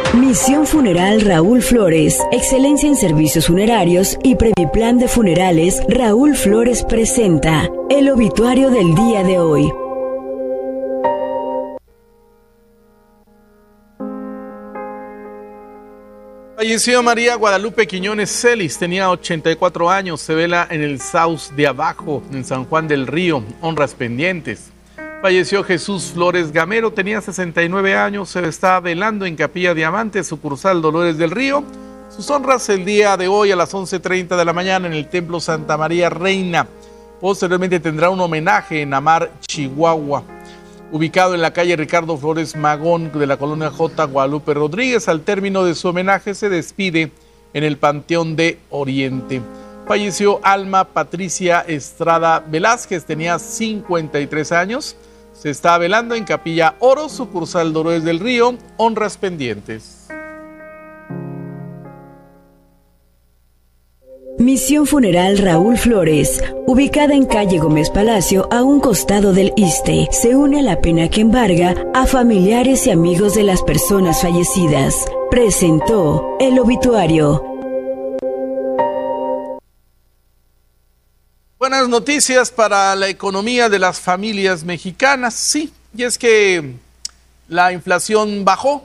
Misión Funeral Raúl Flores, excelencia en servicios funerarios y Previplan de Funerales. Raúl Flores presenta el obituario del día de hoy. Falleció María Guadalupe Quiñones Celis, tenía 84 años, se vela en el Saus de Abajo, en San Juan del Río, honras pendientes. Falleció Jesús Flores Gamero, tenía 69 años, se está velando en Capilla Diamante, sucursal Dolores del Río. Sus honras el día de hoy a las 11:30 de la mañana en el Templo Santa María Reina. Posteriormente tendrá un homenaje en Amar, Chihuahua, ubicado en la calle Ricardo Flores Magón de la colonia J. Guadalupe Rodríguez. Al término de su homenaje se despide en el Panteón de Oriente. Falleció Alma Patricia Estrada Velázquez, tenía 53 años. Se está velando en Capilla Oro, sucursal Dolores del Río, honras pendientes. Misión Funeral Raúl Flores, ubicada en calle Gómez Palacio, a un costado del ISSSTE, se une a la pena que embarga a familiares y amigos de las personas fallecidas. Presentó el obituario. Buenas noticias para la economía de las familias mexicanas, sí, y es que la inflación bajó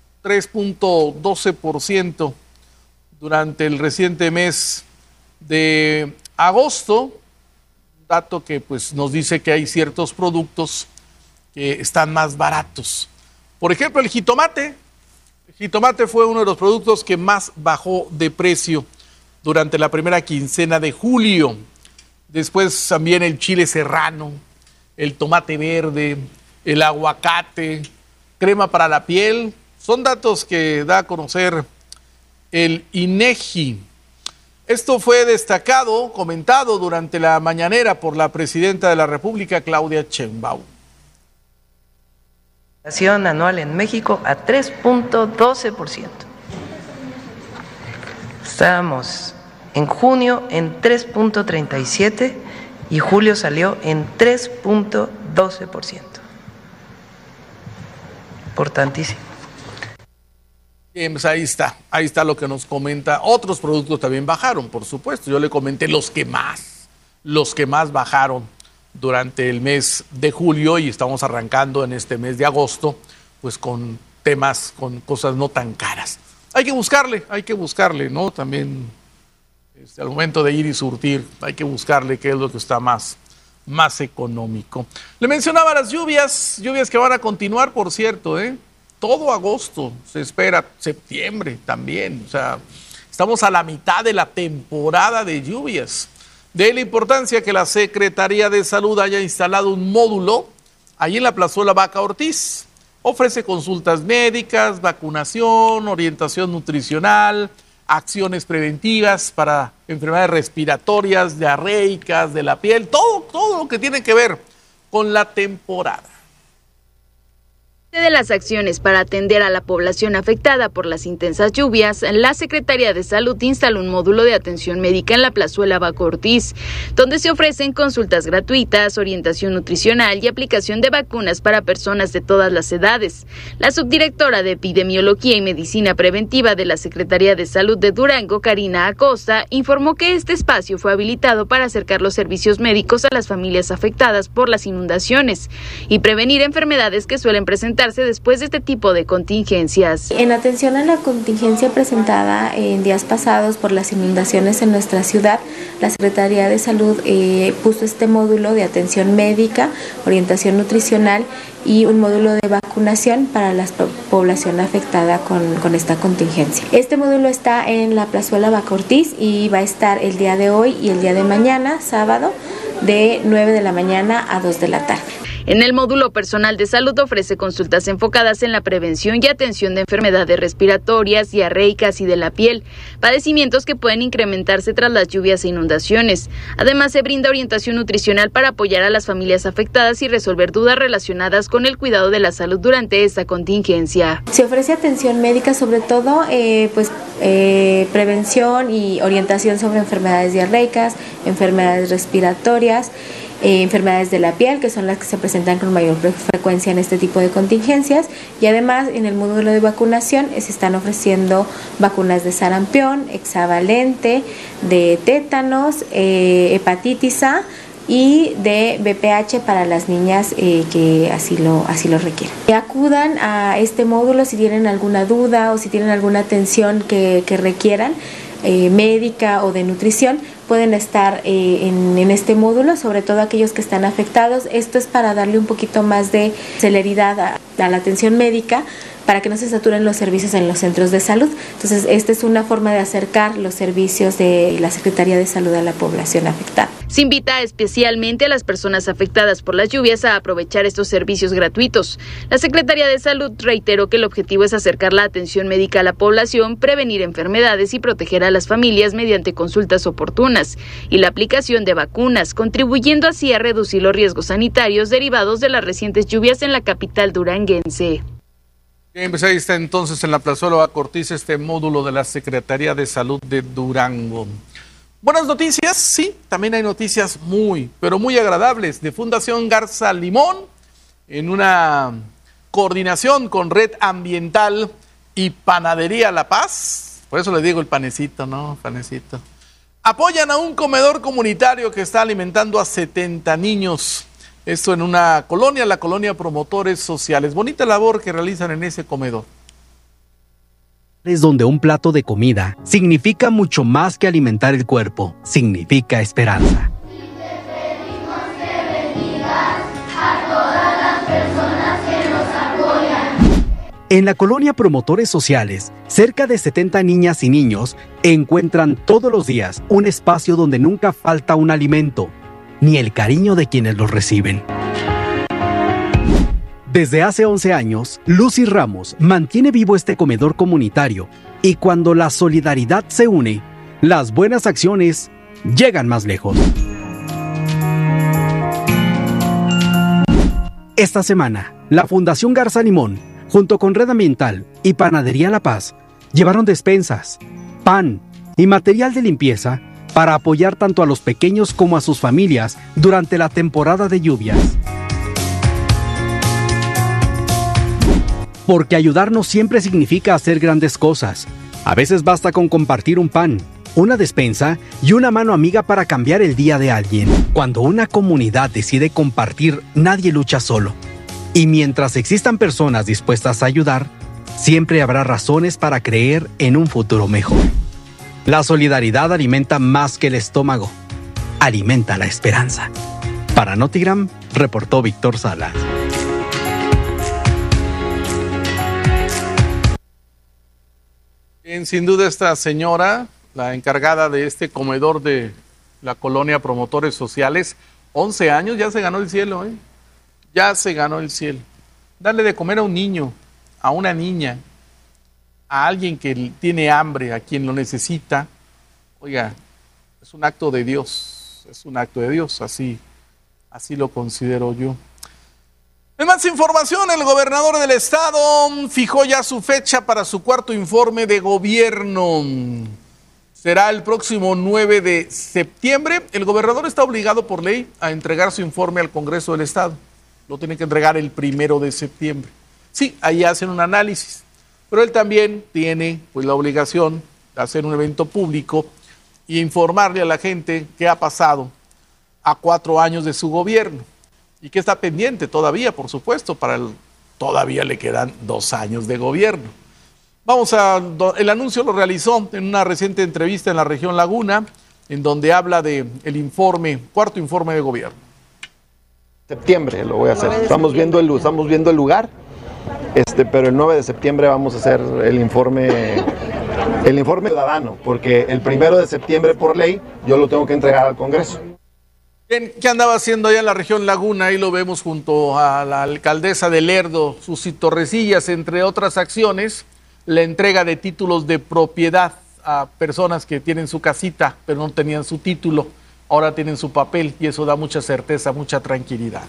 3.12% durante el reciente mes de agosto, dato que pues nos dice que hay ciertos productos que están más baratos. Por ejemplo, el jitomate fue uno de los productos que más bajó de precio durante la primera quincena de julio. Después también el chile serrano, el tomate verde, el aguacate, crema para la piel. Son datos que da a conocer el INEGI. Esto fue destacado, comentado durante la mañanera por la presidenta de la República, Claudia Sheinbaum. Inflación anual en México a 3.12%. Estábamos en junio en 3.37% y julio salió en 3.12%. Importantísimo. Bien, pues ahí está lo que nos comenta. Otros productos también bajaron, por supuesto. Yo le comenté los que más bajaron durante el mes de julio y estamos arrancando en este mes de agosto, pues con temas, con cosas no tan caras. Hay que buscarle, ¿no? También al momento de ir y surtir, hay que buscarle qué es lo que está más económico. Le mencionaba las lluvias que van a continuar, por cierto, todo agosto, se espera septiembre también, o sea, estamos a la mitad de la temporada de lluvias. De la importancia que la Secretaría de Salud haya instalado un módulo allí en la Plazuela Vaca Ortiz. Ofrece consultas médicas, vacunación, orientación nutricional, acciones preventivas para enfermedades respiratorias, diarreicas, de la piel, todo lo que tiene que ver con la temporada. De las acciones para atender a la población afectada por las intensas lluvias, la Secretaría de Salud instaló un módulo de atención médica en la Plazuela Vaca Ortiz, donde se ofrecen consultas gratuitas, orientación nutricional y aplicación de vacunas para personas de todas las edades. La subdirectora de Epidemiología y Medicina Preventiva de la Secretaría de Salud de Durango, Karina Acosta, informó que este espacio fue habilitado para acercar los servicios médicos a las familias afectadas por las inundaciones y prevenir enfermedades que suelen presentar después de este tipo de contingencias. En atención a la contingencia presentada en días pasados por las inundaciones en nuestra ciudad, la Secretaría de Salud puso este módulo de atención médica, orientación nutricional y un módulo de vacunación para la población afectada con esta contingencia. Este módulo está en la Plazuela Vaca Ortiz y va a estar el día de hoy y el día de mañana, sábado, de 9 de la mañana a 2 de la tarde. En el módulo personal de salud ofrece consultas enfocadas en la prevención y atención de enfermedades respiratorias, diarreicas y de la piel, padecimientos que pueden incrementarse tras las lluvias e inundaciones. Además, se brinda orientación nutricional para apoyar a las familias afectadas y resolver dudas relacionadas con el cuidado de la salud durante esta contingencia. Se ofrece atención médica, sobre todo prevención y orientación sobre enfermedades diarreicas, enfermedades respiratorias, enfermedades de la piel, que son las que se presentan con mayor frecuencia en este tipo de contingencias, y además en el módulo de vacunación se están ofreciendo vacunas de sarampión, hexavalente, de tétanos, hepatitis A y de VPH para las niñas que así lo requieren. Acudan a este módulo si tienen alguna duda o si tienen alguna atención que requieran, médica o de nutrición, pueden estar en este módulo, sobre todo aquellos que están afectados. Esto es para darle un poquito más de celeridad a la atención médica, para que no se saturen los servicios en los centros de salud. Entonces, esta es una forma de acercar los servicios de la Secretaría de Salud a la población afectada. Se invita especialmente a las personas afectadas por las lluvias a aprovechar estos servicios gratuitos. La Secretaría de Salud reiteró que el objetivo es acercar la atención médica a la población, prevenir enfermedades y proteger a las familias mediante consultas oportunas y la aplicación de vacunas, contribuyendo así a reducir los riesgos sanitarios derivados de las recientes lluvias en la capital duranguense. Bien, pues ahí está entonces en la plazuela Bacortiz este módulo de la Secretaría de Salud de Durango. Buenas noticias, sí, también hay noticias pero muy agradables de Fundación Garza Limón en una coordinación con Red Ambiental y Panadería La Paz. Por eso le digo el panecito, ¿no? Panecito. Apoyan a un comedor comunitario que está alimentando a 70 niños. Esto en una colonia, la colonia Promotores Sociales. Bonita labor que realizan en ese comedor. Es donde un plato de comida significa mucho más que alimentar el cuerpo, significa esperanza. En la colonia Promotores Sociales, cerca de 70 niñas y niños encuentran todos los días un espacio donde nunca falta un alimento, ni el cariño de quienes los reciben. Desde hace 11 años, Lucy Ramos mantiene vivo este comedor comunitario y cuando la solidaridad se une, las buenas acciones llegan más lejos. Esta semana, la Fundación Garza Limón, junto con Red Ambiental y Panadería La Paz, llevaron despensas, pan y material de limpieza para apoyar tanto a los pequeños como a sus familias durante la temporada de lluvias. Porque ayudar no siempre significa hacer grandes cosas. A veces basta con compartir un pan, una despensa y una mano amiga para cambiar el día de alguien. Cuando una comunidad decide compartir, nadie lucha solo. Y mientras existan personas dispuestas a ayudar, siempre habrá razones para creer en un futuro mejor. La solidaridad alimenta más que el estómago, alimenta la esperanza. Para Notigram, reportó Víctor Salas. Bien, sin duda esta señora, la encargada de este comedor de la colonia Promotores Sociales, 11 años, ya se ganó el cielo, ¿eh? Ya se ganó el cielo. Darle de comer a un niño, a una niña, a alguien que tiene hambre, a quien lo necesita, oiga, es un acto de Dios, así lo considero yo. En más información, el gobernador del estado fijó ya su fecha para su cuarto informe de gobierno. Será el próximo 9 de septiembre. El gobernador está obligado por ley a entregar su informe al Congreso del Estado. Lo tiene que entregar el 1 de septiembre. Sí, ahí hacen un análisis. Pero él también tiene pues, la obligación de hacer un evento público y informarle a la gente qué ha pasado a 4 años de su gobierno y que está pendiente todavía, por supuesto, todavía le quedan 2 años de gobierno. El anuncio lo realizó en una reciente entrevista en la región Laguna, en donde habla del cuarto informe de gobierno. Septiembre lo voy a hacer. Estamos viendo el lugar. Pero el 9 de septiembre vamos a hacer el informe ciudadano, porque el 1 de septiembre por ley yo lo tengo que entregar al Congreso. Bien, ¿qué andaba haciendo allá en la región Laguna? Ahí lo vemos junto a la alcaldesa de Lerdo, Susy Torrecillas, entre otras acciones, la entrega de títulos de propiedad a personas que tienen su casita, pero no tenían su título, ahora tienen su papel y eso da mucha certeza, mucha tranquilidad.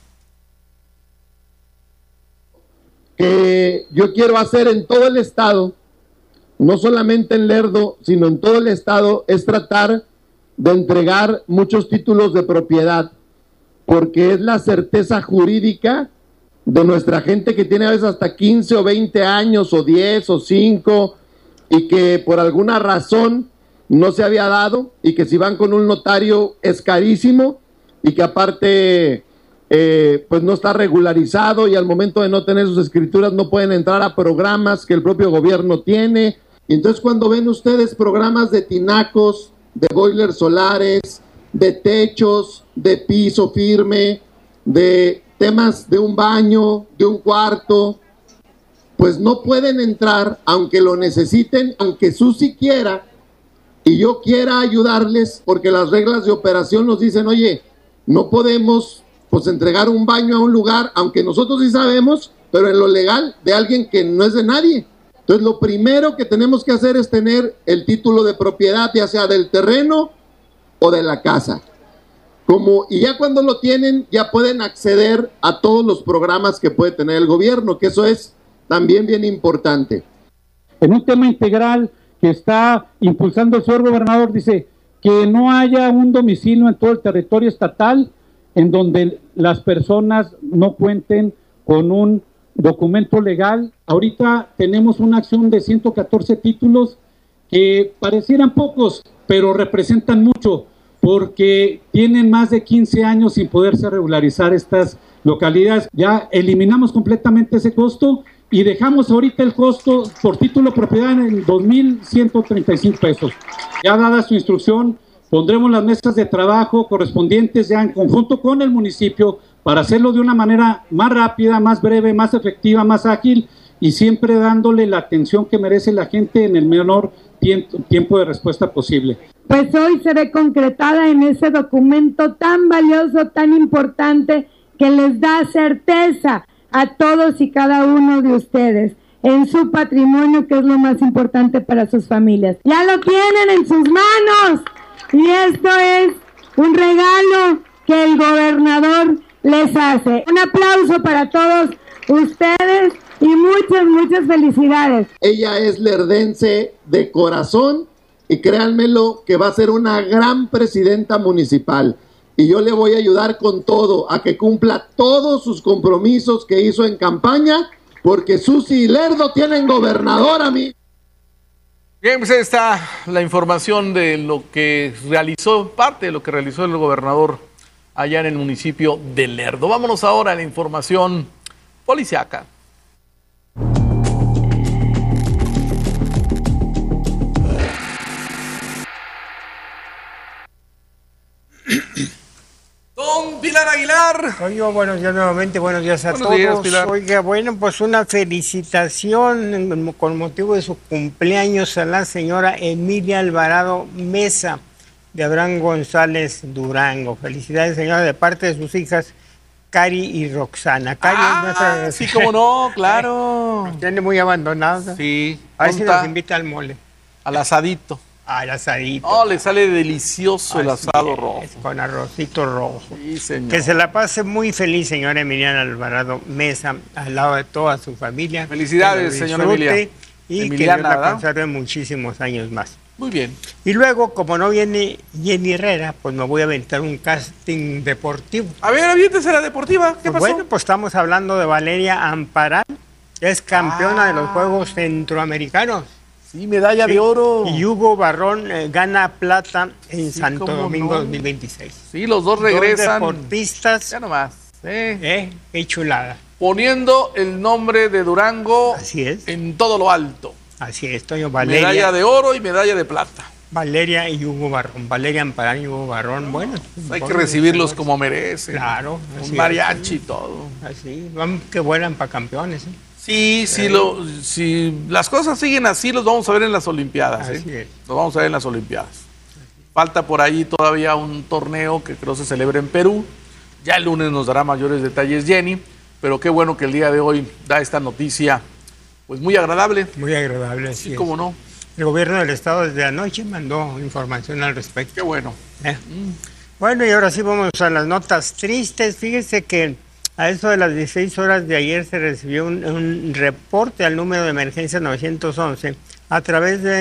Yo quiero hacer en todo el estado, no solamente en Lerdo, sino en todo el estado, es tratar de entregar muchos títulos de propiedad porque es la certeza jurídica de nuestra gente que tiene a veces hasta 15 o 20 años, o 10 o 5, y que por alguna razón no se había dado, y que si van con un notario es carísimo, y que aparte pues no está regularizado, y al momento de no tener sus escrituras no pueden entrar a programas que el propio gobierno tiene. Y entonces cuando ven ustedes programas de tinacos, de boilers solares, de techos, de piso firme, de temas de un baño, de un cuarto, pues no pueden entrar aunque lo necesiten, aunque Susi quiera y yo quiera ayudarles, porque las reglas de operación nos dicen, oye, no podemos pues entregar un baño a un lugar, aunque nosotros sí sabemos, pero en lo legal, de alguien que no es de nadie. Entonces lo primero que tenemos que hacer es tener el título de propiedad, ya sea del terreno o de la casa. Y ya cuando lo tienen, ya pueden acceder a todos los programas que puede tener el gobierno, que eso es también bien importante. En un tema integral que está impulsando el señor gobernador, dice que no haya un domicilio en todo el territorio estatal en donde las personas no cuenten con un documento legal. Ahorita tenemos una acción de 114 títulos que parecieran pocos, pero representan mucho, porque tienen más de 15 años sin poderse regularizar estas localidades. Ya eliminamos completamente ese costo y dejamos ahorita el costo por título de propiedad en 2,135 pesos. Ya dada su instrucción, pondremos las mesas de trabajo correspondientes ya en conjunto con el municipio para hacerlo de una manera más rápida, más breve, más efectiva, más ágil y siempre dándole la atención que merece la gente en el menor tiempo de respuesta posible. Pues hoy se ve concretada en ese documento tan valioso, tan importante, que les da certeza a todos y cada uno de ustedes en su patrimonio, que es lo más importante para sus familias. Ya lo tienen en sus manos. Y esto es un regalo que el gobernador les hace. Un aplauso para todos ustedes y muchas felicidades. Ella es lerdense de corazón y créanmelo que va a ser una gran presidenta municipal. Y yo le voy a ayudar con todo, a que cumpla todos sus compromisos que hizo en campaña, porque Susi y Lerdo tienen gobernador a mí. Bien, pues ahí está la información de lo que realizó, parte de lo que realizó el gobernador allá en el municipio de Lerdo. Vámonos ahora a la información policiaca. Don Pilar Aguilar. Oiga, buenos días nuevamente, buenos días a todos. Días, Pilar. Oiga, bueno, pues una felicitación con motivo de su cumpleaños a la señora Emilia Alvarado Mesa de Abraham González Durango. Felicidades, señora, de parte de sus hijas Cari y Roxana. Cari, sí, cómo no, claro. Nos tiene muy abandonados. Sí. A ver si nos invita al mole. Al asadito. Al asadito. Oh, le sale delicioso el asado rojo. Con arrocito rojo. Sí, señor. Que se la pase muy feliz, señora Emiliana Alvarado Mesa, al lado de toda su familia. Felicidades, señora Emilia. Y Emiliana, que Dios la ¿verdad? conserve muchísimos años más. Muy bien. Y luego, como no viene Jenny Herrera, pues me voy a aventar un casting deportivo. A ver, aviéntese la deportiva. ¿Qué pasó? Bueno, pues estamos hablando de Valeria Amparán, que es campeona de los Juegos Centroamericanos. Sí, medalla de oro. Y Hugo Barrón gana plata en Santo Domingo 2026. Sí, los dos regresan. Dos deportistas. Ya nomás. Qué chulada. Poniendo el nombre de Durango. Así es. En todo lo alto. Así es, Toño. Valeria. Medalla de oro y medalla de plata. Valeria y Hugo Barrón. Valeria Amparán y Hugo Barrón. Bueno. Hay que recibirlos como merecen. Claro. Un mariachi y todo. Así. Van que vuelan para campeones. Sí, si las cosas siguen así, los vamos a ver en las Olimpiadas. Así es. Los vamos a ver en las Olimpiadas. Falta por ahí todavía un torneo que creo se celebra en Perú. Ya el lunes nos dará mayores detalles Jenny, pero qué bueno que el día de hoy da esta noticia, pues muy agradable. Muy agradable, sí, cómo no. El gobierno del estado desde anoche mandó información al respecto. Qué bueno. Bueno, y ahora sí vamos a las notas tristes. Fíjese que a eso de las 16 horas de ayer se recibió un reporte al número de emergencia 911 a través de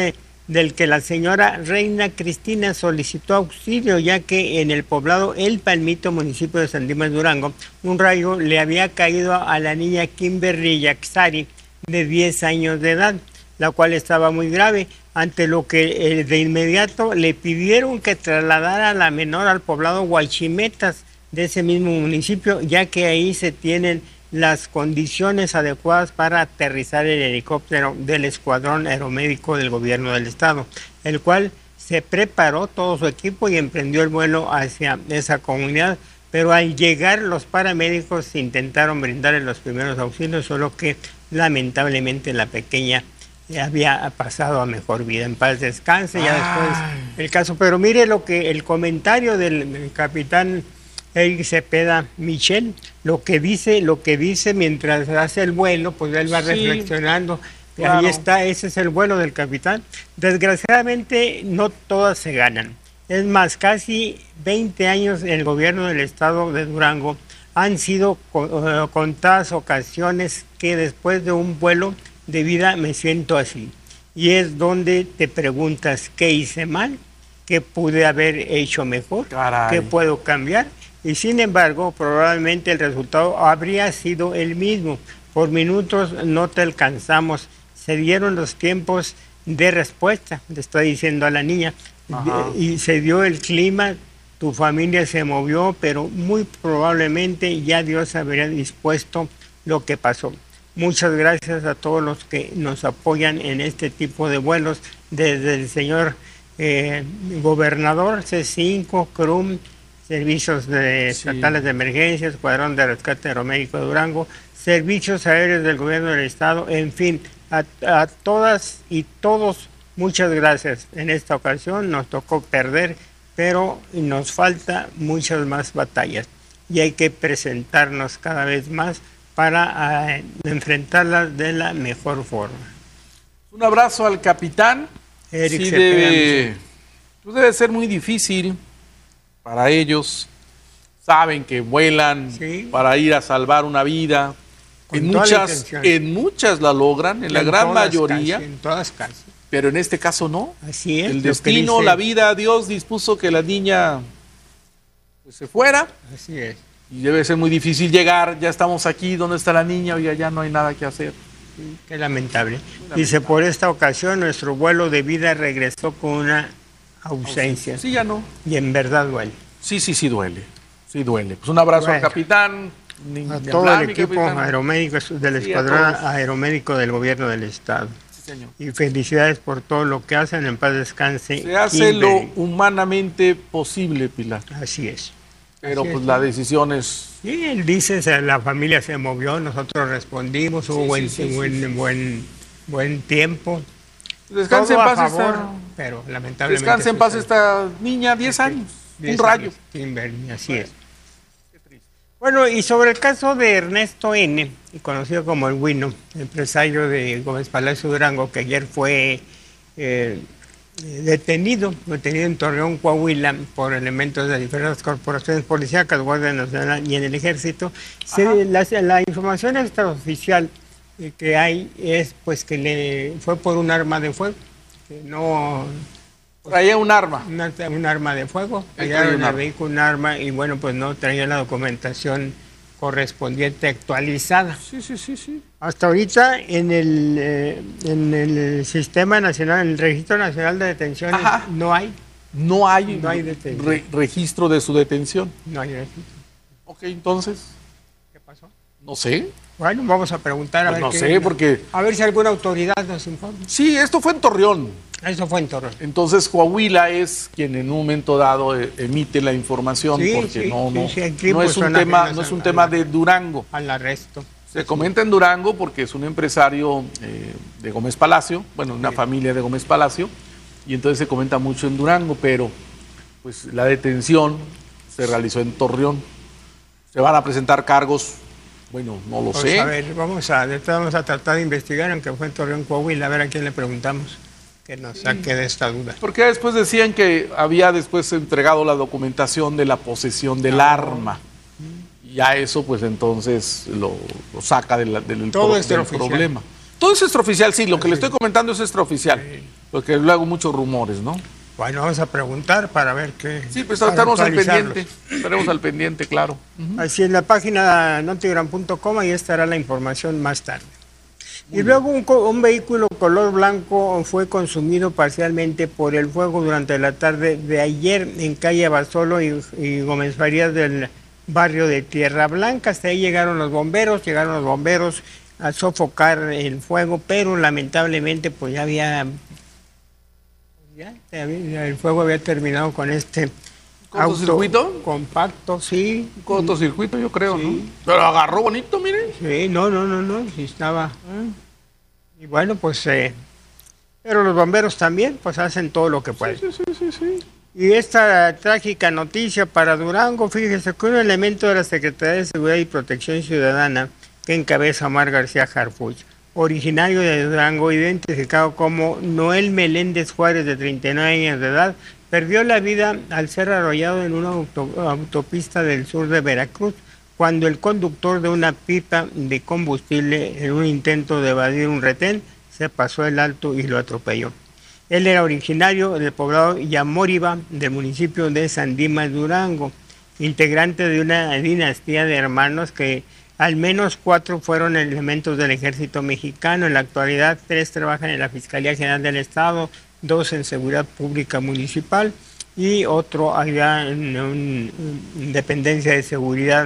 del que la señora Reina Cristina solicitó auxilio, ya que en el poblado El Palmito, municipio de San Dimas, Durango, un rayo le había caído a la niña Kimberly Yaxari, de 10 años de edad, la cual estaba muy grave, ante lo que de inmediato le pidieron que trasladara a la menor al poblado Huachimetas de ese mismo municipio, ya que ahí se tienen las condiciones adecuadas para aterrizar el helicóptero del Escuadrón Aeromédico del Gobierno del Estado, el cual se preparó todo su equipo y emprendió el vuelo hacia esa comunidad, pero al llegar los paramédicos intentaron brindarle los primeros auxilios, solo que lamentablemente la pequeña había pasado a mejor vida. En paz descanse, ya después el caso. Pero mire el comentario del capitán Eric Cepeda Michel, lo que dice mientras hace el vuelo, pues él va reflexionando. Claro. Ahí está, ese es el vuelo del capitán. Desgraciadamente no todas se ganan. Es más, casi 20 años en el gobierno del estado de Durango han sido contadas ocasiones que después de un vuelo de vida me siento así. Y es donde te preguntas, ¿qué hice mal? ¿Qué pude haber hecho mejor? Caray. ¿Qué puedo cambiar? Y sin embargo, probablemente el resultado habría sido el mismo. Por minutos no te alcanzamos. Se dieron los tiempos de respuesta, le está diciendo a la niña. Y se dio el clima, tu familia se movió, pero muy probablemente ya Dios habría dispuesto lo que pasó. Muchas gracias a todos los que nos apoyan en este tipo de vuelos, desde el señor gobernador, C5, CRUM, Servicios Estatales de Emergencia, Escuadrón de Rescate Aeromédico de Durango, Servicios Aéreos del Gobierno del Estado, en fin, a todas y todos, muchas gracias. En esta ocasión nos tocó perder, pero nos falta muchas más batallas y hay que presentarnos cada vez más para enfrentarlas de la mejor forma. Un abrazo al capitán. Eric sí, debe ser muy difícil para ellos. Saben que vuelan para ir a salvar una vida. En muchas la logran, en la gran mayoría. En todas casi. Pero en este caso no. Así es. El destino, la vida, Dios dispuso que la niña pues, se fuera. Así es. Y debe ser muy difícil llegar, ya estamos aquí, ¿dónde está la niña? Oiga, ya no hay nada que hacer. Sí, qué lamentable. Dice, por esta ocasión nuestro vuelo de vida regresó con una ausencia. Sí, ya no. Y en verdad duele. Sí duele. Sí duele. Pues un abrazo al capitán. A todo el equipo aeromédico del Escuadrón Aeromédico del Gobierno del Estado. Sí, señor. Y felicidades por todo lo que hacen, en paz descanse. Se hace lo humanamente posible, Pilar. Así es. Pero pues la decisión es... Sí, él dice, la familia se movió, nosotros respondimos, hubo buen tiempo. Descanse en paz pero lamentablemente... Descanse en paz esta niña, 10 años, un rayo. Así es. Bueno, y sobre el caso de Ernesto N., conocido como el Huino, empresario de Gómez Palacio Durango, que ayer fue... detenido en Torreón, Coahuila, por elementos de diferentes corporaciones policíacas, Guardia Nacional y en el Ejército. La información extraoficial que hay es pues que le fue por un arma de fuego, que no... Traía un arma. Un arma de fuego, traía en el vehículo un arma y bueno, pues no traía la documentación correspondiente actualizada. Sí. Hasta ahorita en el Sistema Nacional, en el Registro Nacional de Detenciones, no hay registro de su detención. No hay registro. Ok, entonces. ¿Qué pasó? No sé. Bueno, vamos a preguntar a ver. Porque... A ver si alguna autoridad nos informa. Sí, esto fue en Torreón. Eso fue en Torreón. Entonces Coahuila es quien en un momento dado emite la información, porque no es un tema de Durango. Al arresto. Se comenta en Durango porque es un empresario de Gómez Palacio, bueno, una familia de Gómez Palacio, y entonces se comenta mucho en Durango, pero pues la detención se realizó en Torreón. Se van a presentar cargos, bueno, no lo sé. A ver, vamos a tratar de investigar, aunque fue en Torreón, Coahuila, a ver a quién le preguntamos que nos saque de esta duda. Porque después decían que había después entregado la documentación de la posesión del arma. Y a eso pues entonces lo saca del problema. Todo es extraoficial, sí, lo que le estoy comentando es extraoficial, porque luego muchos rumores, ¿no? Bueno, vamos a preguntar para ver qué... Sí, pues estaremos al pendiente, estaremos al pendiente, claro. Así en la página notigram.com, ahí estará la información más tarde. Y luego un vehículo color blanco fue consumido parcialmente por el fuego durante la tarde de ayer en calle Abasolo y Gómez Farías del barrio de Tierra Blanca. Hasta ahí llegaron los bomberos a sofocar el fuego, pero lamentablemente pues el fuego había terminado con este ¿cortocircuito? Compacto, sí. Cortocircuito, yo creo, sí. ¿No? Pero agarró bonito, miren. Sí, no, sí estaba. Y bueno, pues, pero los bomberos también, pues hacen todo lo que pueden. Sí. Y esta trágica noticia para Durango, fíjese que un elemento de la Secretaría de Seguridad y Protección Ciudadana que encabeza Omar García Harfuch, originario de Durango, identificado como Noel Meléndez Juárez, de 39 años de edad, perdió la vida al ser arrollado en una autopista del sur de Veracruz, cuando el conductor de una pipa de combustible, en un intento de evadir un retén, se pasó el alto y lo atropelló. Él era originario del poblado Yamóriba, del municipio de San Dimas, Durango, integrante de una dinastía de hermanos que al menos 4 fueron elementos del ejército mexicano. En la actualidad 3 trabajan en la Fiscalía General del Estado, 2 en Seguridad Pública Municipal y otro allá en dependencia de seguridad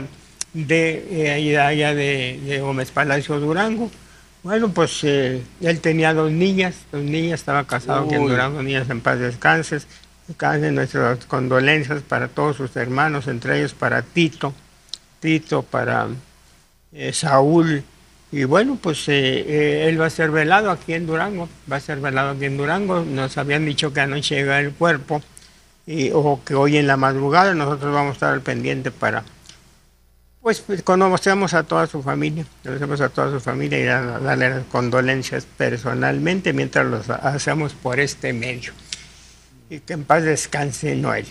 de Gómez Palacio, Durango. Bueno, pues él tenía 2 niñas, estaba casado aquí en Durango, niñas en paz descansen, nuestras condolencias para todos sus hermanos, entre ellos para Tito, para Saúl, y bueno, pues él va a ser velado aquí en Durango, nos habían dicho que anoche llega el cuerpo, o que hoy en la madrugada. Nosotros vamos a estar al pendiente para, pues conocemos a toda su familia, y darle las condolencias personalmente mientras los hacemos por este medio. Y que en paz descanse Noel.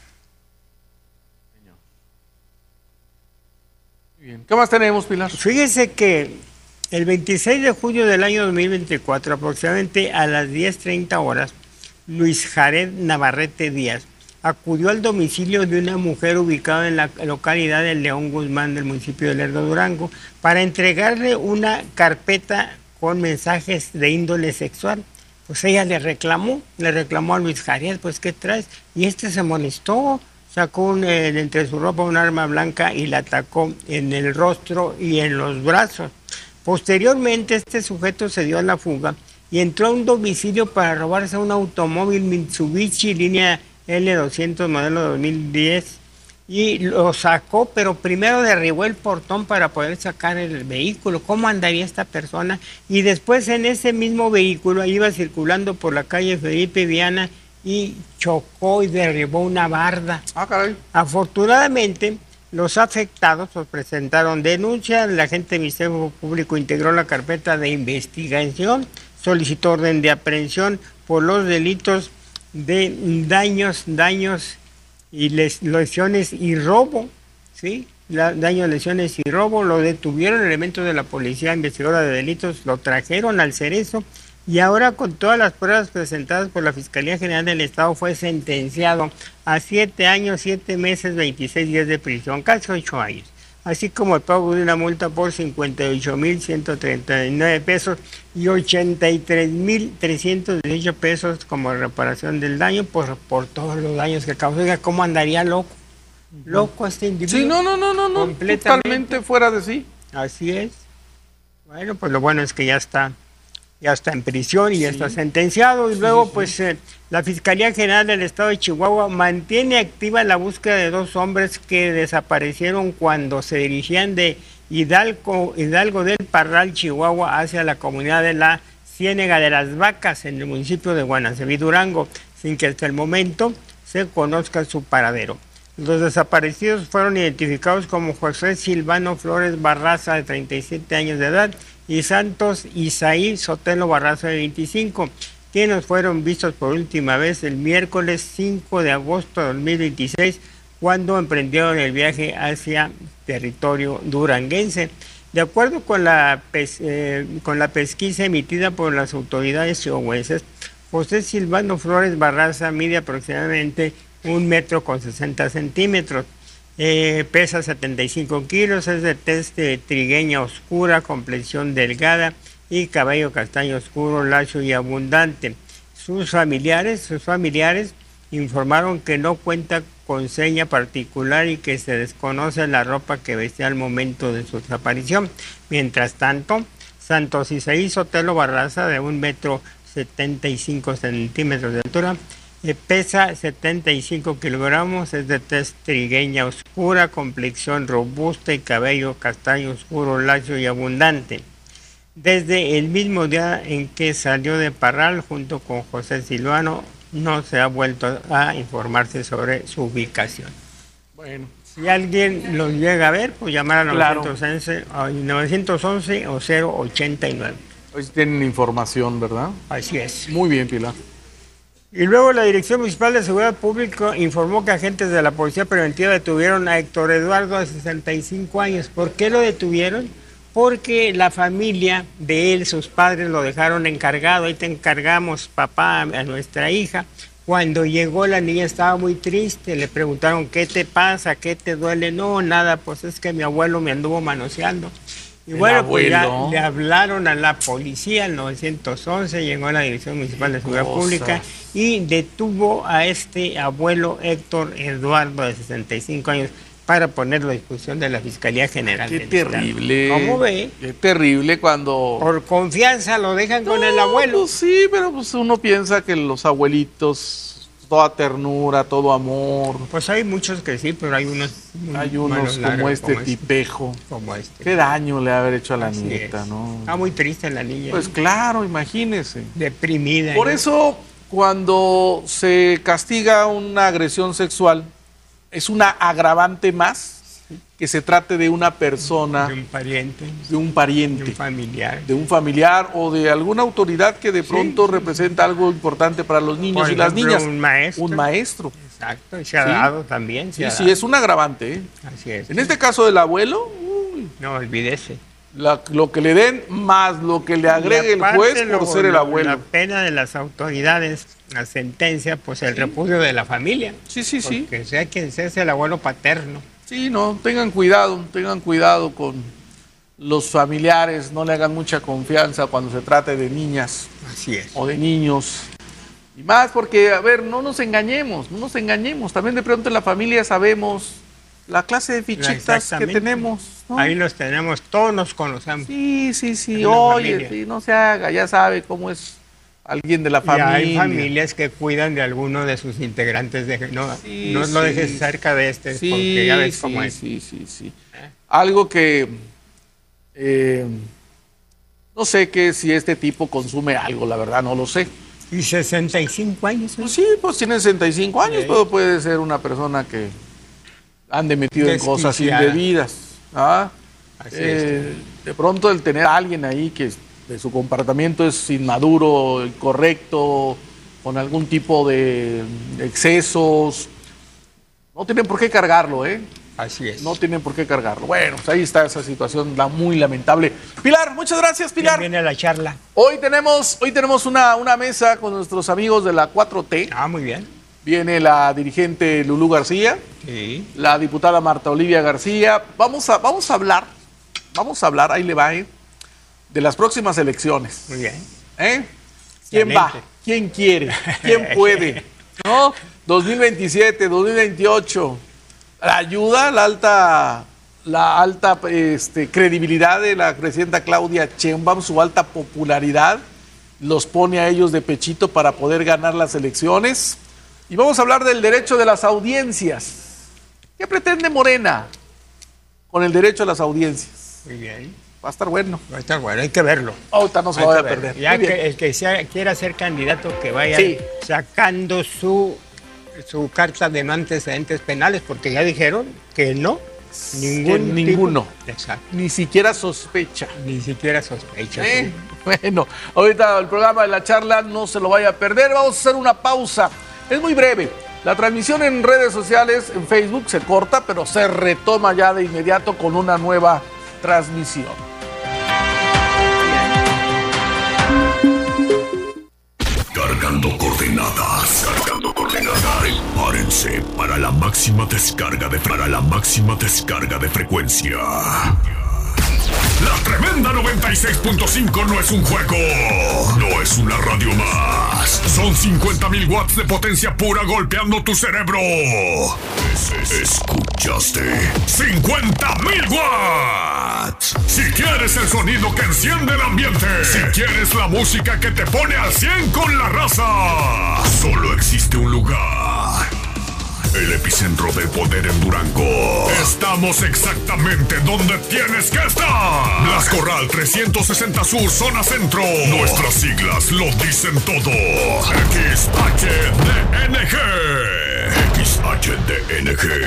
Bien. ¿Qué más tenemos, Pilar? Fíjese que el 26 de julio del año 2024, aproximadamente a las 10:30 horas, Luis Jared Navarrete Díaz acudió al domicilio de una mujer ubicada en la localidad de León Guzmán, del municipio de Lerdo, Durango, para entregarle una carpeta con mensajes de índole sexual. Pues ella le reclamó a Luis Jared, pues ¿qué traes? Y se molestó, sacó entre su ropa un arma blanca y la atacó en el rostro y en los brazos. Posteriormente este sujeto se dio a la fuga y entró a un domicilio para robarse un automóvil Mitsubishi línea L200 modelo 2010 y lo sacó, pero primero derribó el portón para poder sacar el vehículo. ¿Cómo andaría esta persona? Y después en ese mismo vehículo iba circulando por la calle Felipe Viana y chocó y derribó una barda. Caray. Afortunadamente, los afectados presentaron denuncia, el agente del Ministerio Público integró la carpeta de investigación, solicitó orden de aprehensión por los delitos de daños y lesiones y robo, ¿sí? Daños, lesiones y robo. Lo detuvieron elementos de la Policía Investigadora de Delitos, lo trajeron al Cerezo y ahora, con todas las pruebas presentadas por la Fiscalía General del Estado, fue sentenciado a 7 años, 7 meses, 26 días de prisión, casi 8 años, así como el pago de una multa por 58,139 pesos y 83,318 pesos como reparación del daño por todos los daños que causó. Oiga, ¿cómo andaría loco este individuo? Sí, no, totalmente fuera de sí. Así es. Bueno, pues lo bueno es que ya está en prisión y ya está sentenciado. Y luego, pues, la Fiscalía General del Estado de Chihuahua mantiene activa la búsqueda de 2 hombres que desaparecieron cuando se dirigían de Hidalgo del Parral, Chihuahua, hacia la comunidad de la Ciénega de las Vacas, en el municipio de Guanaceví, Durango, sin que hasta el momento se conozca su paradero. Los desaparecidos fueron identificados como José Silvano Flores Barraza, de 37 años de edad, y Santos Isaí Sotelo Barraza, de 25, quienes fueron vistos por última vez el miércoles 5 de agosto de 2026, cuando emprendieron el viaje hacia territorio duranguense. De acuerdo con la pesquisa emitida por las autoridades chihuahuenses, José Silvano Flores Barraza mide aproximadamente 1,60 m, pesa 75 kilos, es de tez trigueña oscura, complexión delgada y cabello castaño oscuro, lacio y abundante. Sus familiares informaron que no cuenta con seña particular y que se desconoce la ropa que vestía al momento de su desaparición. Mientras tanto, Santos Isaí Sotelo Barraza, de 1,75 m de altura, pesa 75 kilogramos, es de tez trigueña oscura, complexión robusta y cabello castaño oscuro, lacio y abundante. Desde el mismo día en que salió de Parral junto con José Silvano, no se ha vuelto a informarse sobre su ubicación. Bueno. Si alguien los llega a ver, pues llamar a 911 o 089. Hoy tienen información, ¿verdad? Así es. Muy bien, Pilar. Y luego la Dirección Municipal de Seguridad Pública informó que agentes de la Policía Preventiva detuvieron a Héctor Eduardo, de 65 años. ¿Por qué lo detuvieron? Porque la familia de él, sus padres, lo dejaron encargado. Ahí te encargamos, papá, a nuestra hija. Cuando llegó, la niña estaba muy triste. Le preguntaron, ¿qué te pasa? ¿Qué te duele? No, nada, pues es que mi abuelo me anduvo manoseando. Y bueno, pues ya le hablaron a la policía, al 911, llegó a la Dirección Municipal de Seguridad Pública y detuvo a este abuelo Héctor Eduardo, de 65 años, para ponerlo a disposición de la Fiscalía General. Qué terrible. ¿Cómo ve? Qué terrible cuando... Por confianza lo dejan con el abuelo. Pues sí, pero pues uno piensa que los abuelitos, toda ternura, todo amor. Pues hay muchos que sí, pero hay unos como este tipejo. Como este. Qué daño le ha haber hecho a la nieta, ¿no? Está muy triste la niña. Pues claro, imagínese. Deprimida. Por eso, cuando se castiga una agresión sexual, es una agravante más que se trate de una persona, de un pariente, de un familiar o de alguna autoridad que de pronto representa algo importante para los niños y las niñas. Un maestro. Exacto, y se ha dado también. Sí, es un agravante. Así es. En este caso del abuelo, no olvídese. Lo que le den más lo que le agregue el juez por ser el abuelo. La pena de las autoridades, la sentencia, pues el repudio de la familia. Sí. Porque sea quien sea, es el abuelo paterno. Sí, no, tengan cuidado con los familiares, no le hagan mucha confianza cuando se trate de niñas. Así es. O de niños. Y más porque, a ver, no nos engañemos. También de pronto en la familia sabemos la clase de fichitas que tenemos, ¿no? Ahí los tenemos, todos nos conocemos. Sí. Oye, sí, no se haga, ya sabe cómo es alguien de la familia. Y hay familias que cuidan de alguno de sus integrantes. No lo dejes cerca de porque ya ves cómo es. Sí. Algo que no sé si este tipo consume algo, la verdad no lo sé. ¿Y 65 años? Pues sí, pues tiene 65 años, pero puede ser una persona que ande metido en cosas indebidas. Así es. De pronto el tener a alguien ahí que de su comportamiento es inmaduro, incorrecto, con algún tipo de excesos, no tienen por qué cargarlo, Así es. No tienen por qué cargarlo. Bueno, pues ahí está esa situación muy lamentable. Pilar, muchas gracias, Pilar. Viene la charla. Hoy tenemos una mesa con nuestros amigos de la 4T. Muy bien. Viene la dirigente Lulú García, la diputada Marta Olivia García. Vamos a hablar, ahí le va, de las próximas elecciones. Muy bien. ¿Quién va? ¿Quién quiere? ¿Quién puede? ¿No? 2027, 2028. La ayuda, la alta credibilidad de la presidenta Claudia Sheinbaum, su alta popularidad, los pone a ellos de pechito para poder ganar las elecciones. Y vamos a hablar del derecho de las audiencias. ¿Qué pretende Morena con el derecho a las audiencias? Muy bien. Va a estar bueno. Hay que verlo. Ahorita no se lo vaya a perder. Ya que el que quiera ser candidato, que vaya sacando su carta de no antecedentes penales, porque ya dijeron que no. Ninguno. Exacto. Ni siquiera sospecha. Sí. Bueno, ahorita el programa de la charla no se lo vaya a perder. Vamos a hacer una pausa. Es muy breve. La transmisión en redes sociales, en Facebook, se corta, pero se retoma ya de inmediato con una nueva transmisión. Cargando coordenadas. Prepárense para la máxima descarga de frecuencia. La tremenda 96.5 no es un juego. No es una radio más. Son 50,000 watts de potencia pura golpeando tu cerebro. ¿Escuchaste? 50,000 watts. Si quieres el sonido que enciende el ambiente, si quieres la música que te pone al 100 con la raza, solo existe un lugar. El epicentro del poder en Durango. Estamos exactamente donde tienes que estar. Blas Corral 360 Sur, zona centro. Nuestras siglas lo dicen todo. XHDNG. XHDNG.